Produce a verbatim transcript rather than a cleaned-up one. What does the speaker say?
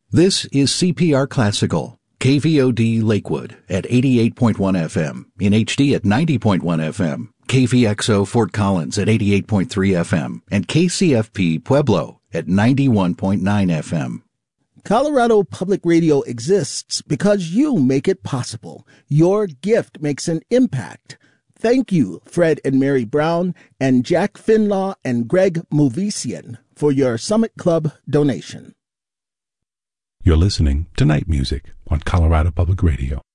This is C P R Classical, K V O D Lakewood at eighty-eight point one F M, in H D at ninety point one F M, K V X O Fort Collins at eighty-eight point three F M, and K C F P Pueblo at ninety-one point nine F M. Colorado Public Radio exists because you make it possible. Your gift makes an impact. Thank you, Fred and Mary Brown, and Jack Finlaw and Greg Movesian, for your Summit Club donation. You're listening to Night Music on Colorado Public Radio.